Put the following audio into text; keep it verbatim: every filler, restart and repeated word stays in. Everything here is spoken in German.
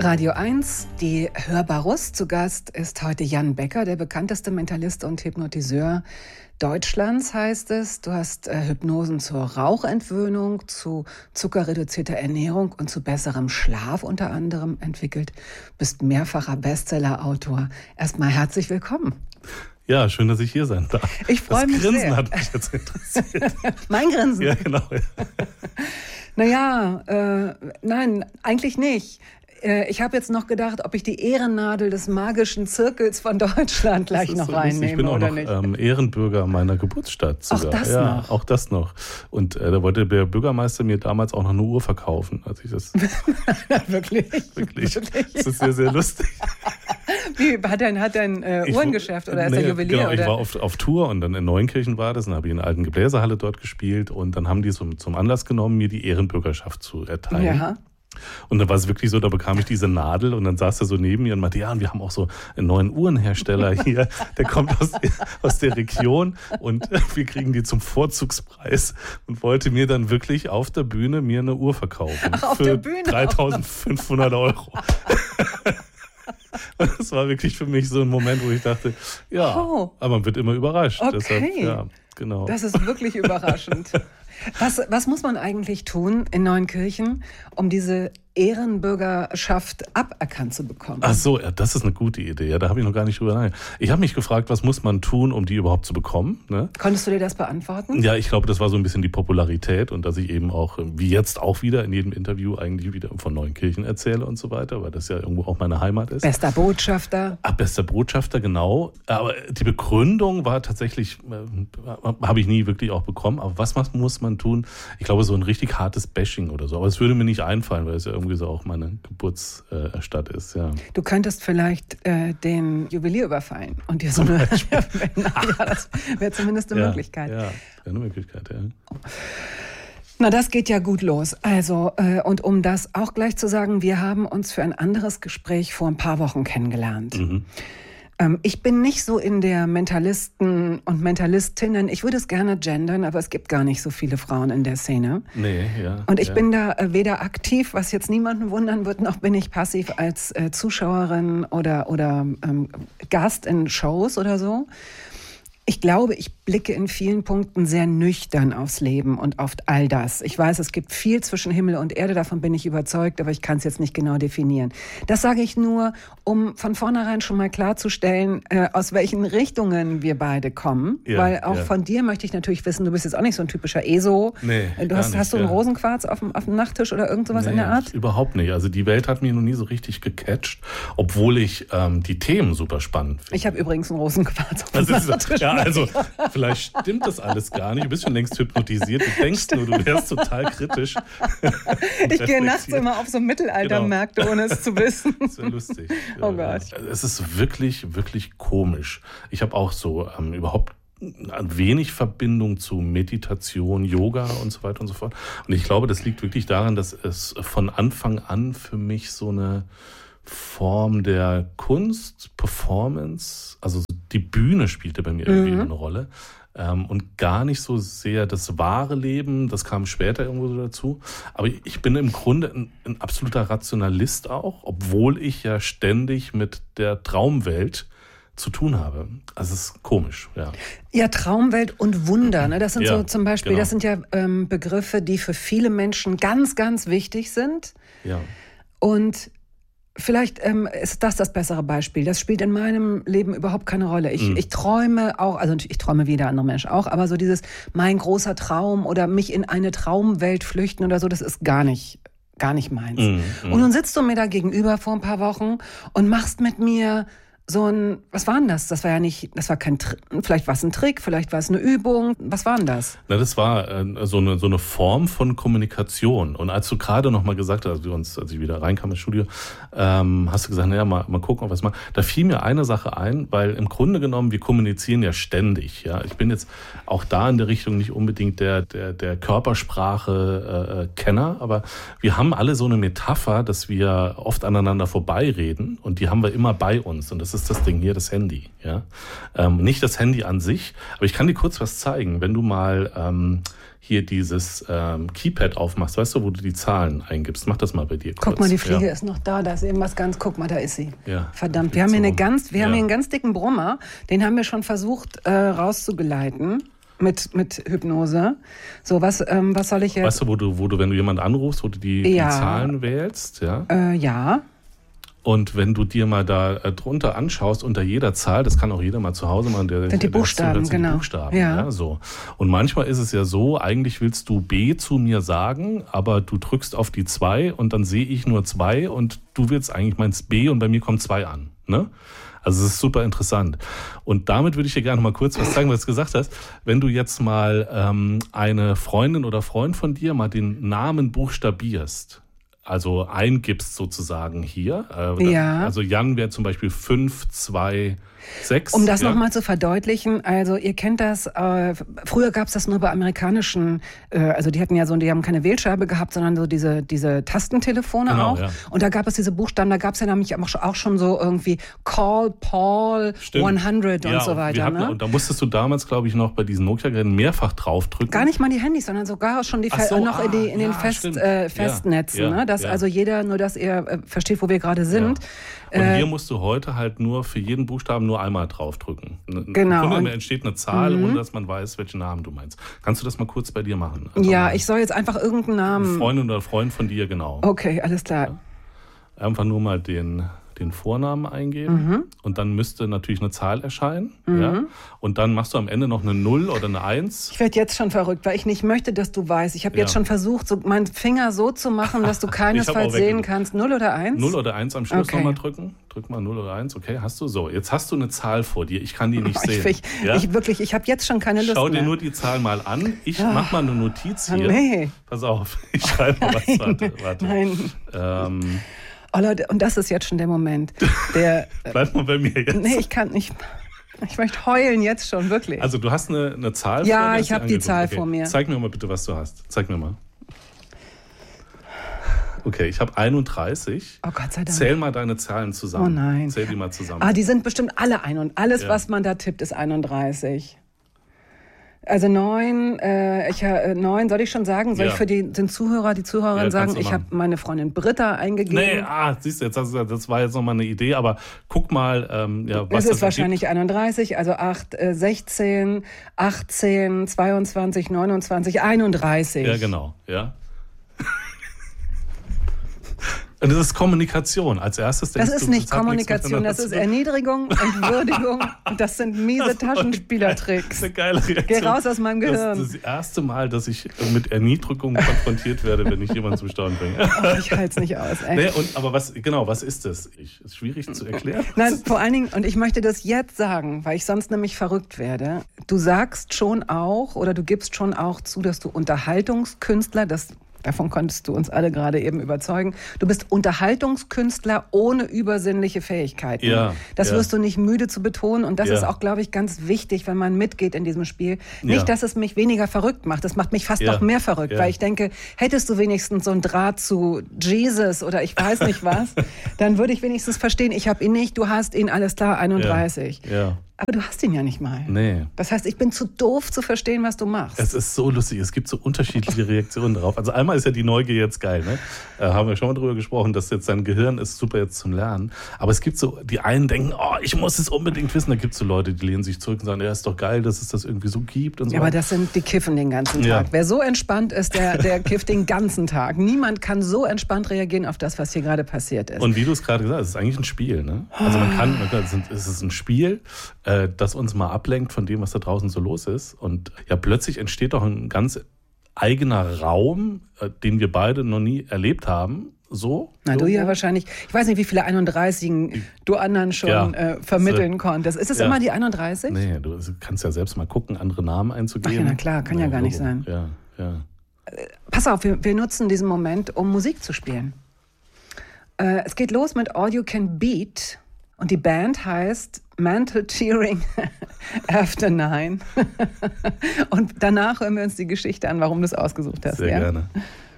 Radio eins, die Hörbarus. Zu Gast ist heute Jan Becker, der bekannteste Mentalist und Hypnotiseur Deutschlands, heißt es. Du hast äh, Hypnosen zur Rauchentwöhnung, zu zuckerreduzierter Ernährung und zu besserem Schlaf unter anderem entwickelt. Bist mehrfacher Bestsellerautor. Erstmal herzlich willkommen. Ja, schön, dass ich hier sein darf. Ich freue mich sehr. Das Grinsen sehr. hat mich jetzt interessiert. Mein Grinsen? Ja, genau. Ja. Naja, äh, nein, eigentlich nicht. Ich habe jetzt noch gedacht, ob ich die Ehrennadel des magischen Zirkels von Deutschland gleich noch so reinnehme, ich bin auch oder noch, nicht? Ähm, Ehrenbürger meiner Geburtsstadt sogar. Auch das ja, noch? Auch das noch. Und äh, da wollte der Bürgermeister mir damals auch noch eine Uhr verkaufen, als ich das... Wirklich? Wirklich? Wirklich? Das ist sehr, sehr lustig. Wie, hat er ein, hat er ein äh, Ich- Uhrengeschäft oder ist nee, er Juwelier? Genau, oder? ich war auf, auf Tour und dann in Neunkirchen war das und habe ich in der alten Gebläsehalle dort gespielt und dann haben die zum, zum Anlass genommen, mir die Ehrenbürgerschaft zu erteilen. Ja. Und dann war es wirklich so, da bekam ich diese Nadel und dann saß er so neben mir und meinte, ja, und wir haben auch so einen neuen Uhrenhersteller hier, der kommt aus, aus der Region und wir kriegen die zum Vorzugspreis und wollte mir dann wirklich auf der Bühne mir eine Uhr verkaufen. Ach, auf für der Bühne? dreitausendfünfhundert Euro. Und das war wirklich für mich so ein Moment, wo ich dachte, ja, Oh. aber man wird immer überrascht. Okay. Deshalb, ja, genau. Das ist wirklich überraschend. Was, was muss man eigentlich tun in Neunkirchen, um diese Ehrenbürgerschaft aberkannt zu bekommen? Ach so, ja, das ist eine gute Idee. Ja, da habe ich noch gar nicht drüber nachgedacht. Ich habe mich gefragt, was muss man tun, um die überhaupt zu bekommen? Ne? Konntest du dir das beantworten? Ja, ich glaube, das war so ein bisschen die Popularität und dass ich eben auch, wie jetzt auch wieder in jedem Interview eigentlich wieder von Neunkirchen erzähle und so weiter, weil das ja irgendwo auch meine Heimat ist. Bester Botschafter. Ach, bester Botschafter, genau. Aber die Begründung war tatsächlich, äh, habe ich nie wirklich auch bekommen. Aber was muss man tun? Ich glaube, so ein richtig hartes Bashing oder so. Aber es würde mir nicht einfallen, weil es ja irgendwie so auch meine Geburtsstadt ist. Ja. Du könntest vielleicht äh, den Juwelier überfallen und dir so eine. ja, das wäre zumindest eine ja, Möglichkeit. Ja, wäre eine Möglichkeit, ja. Na, das geht ja gut los. Also, äh, und um das auch gleich zu sagen, wir haben uns für ein anderes Gespräch vor ein paar Wochen kennengelernt. Mhm. Ähm, ich bin nicht so in der Mentalisten- und Mentalistinnen, ich würde es gerne gendern, aber es gibt gar nicht so viele Frauen in der Szene. Nee, ja. Und ich ja. bin da äh, weder aktiv, was jetzt niemanden wundern wird, noch bin ich passiv als äh, Zuschauerin oder, oder ähm, Gast in Shows oder so. Ich glaube, ich blicke in vielen Punkten sehr nüchtern aufs Leben und auf all das. Ich weiß, es gibt viel zwischen Himmel und Erde, davon bin ich überzeugt, aber ich kann es jetzt nicht genau definieren. Das sage ich nur, um von vornherein schon mal klarzustellen, äh, aus welchen Richtungen wir beide kommen. Ja, Weil auch ja. von dir möchte ich natürlich wissen, du bist jetzt auch nicht so ein typischer E S O. Nee, du gar hast, nicht, hast du einen ja. Rosenquarz auf dem, auf dem Nachttisch oder irgend sowas Nee, in der Art? Überhaupt nicht. Also die Welt hat mich noch nie so richtig gecatcht, obwohl ich ähm, die Themen super spannend finde. Ich habe übrigens einen Rosenquarz auf dem Das ist, Nachttisch. ja, also vielleicht stimmt das alles gar nicht. Du bist schon längst hypnotisiert. Du denkst nur, du wärst total kritisch. Ich gehe nachts immer auf so Mittelaltermärkte, ohne es zu wissen. Das wäre lustig. Oh Gott. Es ist wirklich, wirklich komisch. Ich habe auch so ähm, überhaupt wenig Verbindung zu Meditation, Yoga und so weiter und so fort. Und ich glaube, das liegt wirklich daran, dass es von Anfang an für mich so eine Form der Kunst, Performance, also die Bühne spielte bei mir irgendwie Mhm. eine Rolle. Ähm, und gar nicht so sehr das wahre Leben, das kam später irgendwo so dazu. Aber ich bin im Grunde ein, ein absoluter Rationalist auch, obwohl ich ja ständig mit der Traumwelt zu tun habe. Also es ist komisch, ja. Ja, Traumwelt und Wunder, ne? Das sind Ja, so zum Beispiel, genau. das sind ja ähm, Begriffe, die für viele Menschen ganz, ganz wichtig sind. Ja. Und vielleicht ähm, ist das das bessere Beispiel. Das spielt in meinem Leben überhaupt keine Rolle. Ich, Mhm. ich träume auch, also ich träume wie jeder andere Mensch auch, aber so dieses mein großer Traum oder mich in eine Traumwelt flüchten oder so, das ist gar nicht, gar nicht meins. Mhm, mhm. Und nun sitzt du mir da gegenüber vor ein paar Wochen und machst mit mir so ein, was war denn das? Das war ja nicht, das war kein, Tr- vielleicht war es ein Trick, vielleicht war es eine Übung. Was war denn das? Na, das war äh, so, eine, so eine Form von Kommunikation. Und als du gerade noch mal gesagt hast, als, wir uns, als ich wieder reinkam ins Studio, ähm, hast du gesagt, naja, mal, mal gucken, was mal. Da fiel mir eine Sache ein, weil im Grunde genommen, wir kommunizieren ja ständig. Ja, ich bin jetzt auch da in der Richtung nicht unbedingt der, der, der Körpersprache äh, Kenner, aber wir haben alle so eine Metapher, dass wir oft aneinander vorbeireden und die haben wir immer bei uns. Und das ist ist das Ding hier, das Handy. Ja? Ähm, nicht das Handy an sich, aber ich kann dir kurz was zeigen. Wenn du mal ähm, hier dieses ähm, Keypad aufmachst, weißt du, wo du die Zahlen eingibst. Mach das mal bei dir kurz. Guck mal, die Fliege ja. ist noch da, da ist irgendwas ganz, guck mal, da ist sie. Ja, verdammt, wir haben hier eine ganz, wir ja. haben hier einen ganz dicken Brummer, den haben wir schon versucht äh, rauszugeleiten. Mit, mit Hypnose. So, was, ähm, was soll ich jetzt? Weißt du, wo du, wo du, wenn du jemanden anrufst, wo du die, ja. die Zahlen wählst, ja? Äh, ja. Und wenn du dir mal da äh, drunter anschaust, unter jeder Zahl, das kann auch jeder mal zu Hause machen, der sind die Buchstaben, sind genau. Die Buchstaben, ja. ja, so. Und manchmal ist es ja so, eigentlich willst du B zu mir sagen, aber du drückst auf die zwei und dann sehe ich nur zwei und du willst eigentlich meinst B und bei mir kommt zwei an, ne? Also es ist super interessant. Und damit würde ich dir gerne mal kurz was sagen, was du gesagt hast. Wenn du jetzt mal ähm, eine Freundin oder Freund von dir mal den Namen buchstabierst, also eingibst sozusagen hier. Äh, ja. Also Jan wäre zum Beispiel fünf, zwei, sechs. Um das ja? nochmal zu verdeutlichen, also ihr kennt das, äh, früher gab es das nur bei amerikanischen, äh, also die hatten ja so, die haben keine Wählscheibe gehabt, sondern so diese, diese Tastentelefone genau, auch. Ja. Und da gab es diese Buchstaben, da gab es ja nämlich auch schon so irgendwie Call Paul Stimmt. hundert und ja, so weiter. Hatten, ne? Und da musstest du damals, glaube ich, noch bei diesen Nokia-Geräten mehrfach draufdrücken. Gar nicht mal die Handys, sondern sogar schon die Fe- so, noch ah, in, die, in ja, den Fest, stimmt. äh, Festnetzen, ja, ne? Dass ja. also jeder, nur dass ihr äh, versteht, wo wir gerade sind. Ja. Und äh, hier musst du heute halt nur für jeden Buchstaben nur einmal draufdrücken. Genau. Im Grunde entsteht eine Zahl, mhm. ohne dass man weiß, welchen Namen du meinst. Kannst du das mal kurz bei dir machen? Also ja, ich soll jetzt einfach irgendeinen Namen... Freundin oder Freund von dir, genau. Okay, alles klar. Ja. Einfach nur mal den... den Vornamen eingeben mhm. und dann müsste natürlich eine Zahl erscheinen. Mhm. Ja? Und dann machst du am Ende noch eine null oder eine eins. Ich werde jetzt schon verrückt, weil ich nicht möchte, dass du weißt. Ich habe ja. jetzt schon versucht, so meinen Finger so zu machen, dass du keinesfalls sehen kannst. null oder eins? null oder eins am Schluss okay. nochmal drücken. Drück mal null oder eins. Okay, hast du so. Jetzt hast du eine Zahl vor dir. Ich kann die nicht ich, sehen. Ich, ja? ich wirklich, ich habe jetzt schon keine Lust Schau dir mehr. nur die Zahl mal an. Ich oh. mach mal eine Notiz hier. Nee. Pass auf, ich schreibe mal was. Warte, warte. Nein. Ähm, Oh Leute, und das ist jetzt schon der Moment. Der, Bleib mal bei mir jetzt. Nee, ich kann nicht. Ich möchte heulen jetzt schon, wirklich. Also du hast eine, eine Zahl ja, vor dir? Ja, ich habe die Zahl okay. vor mir. Zeig mir mal bitte, was du hast. Zeig mir mal. Okay, ich habe einunddreißig. Oh Gott sei Dank. Zähl mal deine Zahlen zusammen. Oh nein. Zähl die mal zusammen. Ah, die sind bestimmt alle ein und alles, ja. was man da tippt, ist einunddreißig. Also neun, äh, ich, äh, neun, soll ich schon sagen? Soll ja. ich für die, den Zuhörer, die Zuhörerin ja, sagen, ich habe meine Freundin Britta eingegeben? Nee, ah, siehst du, jetzt hast du, das war jetzt nochmal eine Idee, aber guck mal, ähm, ja, was es das ist wahrscheinlich einunddreißig, also acht, äh, sechzehn, achtzehn, zweiundzwanzig, neunundzwanzig, einunddreißig. Ja, genau, ja. Und das ist Kommunikation. Als erstes denkst Das ist du, nicht das Kommunikation, das ist Erniedrigung, Entwürdigung. Das sind miese das Taschenspielertricks. Das ist eine geile Reaktion. Geh raus aus meinem Gehirn. Das ist das erste Mal, dass ich mit Erniedrigung konfrontiert werde, wenn ich jemanden zum Staunen bringe. Oh, ich halte es nicht aus. Ey. Nee, und, aber was, genau, was ist das? Ich, ist schwierig zu erklären. Nein, vor allen Dingen, und ich möchte das jetzt sagen, weil ich sonst nämlich verrückt werde. Du sagst schon auch, oder du gibst schon auch zu, dass du Unterhaltungskünstler, das davon konntest du uns alle gerade eben überzeugen. Du bist Unterhaltungskünstler ohne übersinnliche Fähigkeiten. Ja, das ja. wirst du nicht müde zu betonen. Und das ja. ist auch, glaube ich, ganz wichtig, wenn man mitgeht in diesem Spiel. Nicht, ja. dass es mich weniger verrückt macht. Das macht mich fast ja. noch mehr verrückt. Ja. Weil ich denke, hättest du wenigstens so einen Draht zu Jesus oder ich weiß nicht was, dann würde ich wenigstens verstehen, ich habe ihn nicht, du hast ihn, alles klar, einunddreißig. Ja. Ja. Aber du hast ihn ja nicht mal. Nee. Das heißt, ich bin zu doof zu verstehen, was du machst. Es ist so lustig, es gibt so unterschiedliche Reaktionen darauf. Also einmal ist ja die Neugier jetzt geil, ne? Äh, haben wir schon mal drüber gesprochen, dass jetzt dein Gehirn ist super jetzt zum Lernen. Aber es gibt so, die einen denken, oh, ich muss es unbedingt wissen. Da gibt es so Leute, die lehnen sich zurück und sagen, ja, ist doch geil, dass es das irgendwie so gibt und so. Ja, aber das sind die kiffen den ganzen Tag. Ja. Wer so entspannt ist, der, der kifft den ganzen Tag. Niemand kann so entspannt reagieren auf das, was hier gerade passiert ist. Und wie du es gerade gesagt hast, es ist eigentlich ein Spiel, ne? Also man kann, man kann es ist ein Spiel, äh, das uns mal ablenkt von dem, was da draußen so los ist. Und ja, plötzlich entsteht doch ein ganz eigener Raum, äh, den wir beide noch nie erlebt haben. So. Na, so. du ja wahrscheinlich. Ich weiß nicht, wie viele einunddreißig du anderen schon ja. äh, vermitteln konntest. Ist es ja. immer die einunddreißig? Nee, du kannst ja selbst mal gucken, andere Namen einzugeben. Ach ja, na klar, kann ja, ja gar nicht sein. Ja, ja. Äh, pass auf, wir, wir nutzen diesen Moment, um Musik zu spielen. Äh, es geht los mit All You Can Beat und die Band heißt Mental Cheering After Nine. Und danach hören wir uns die Geschichte an, warum du es ausgesucht hast. Sehr ja? gerne.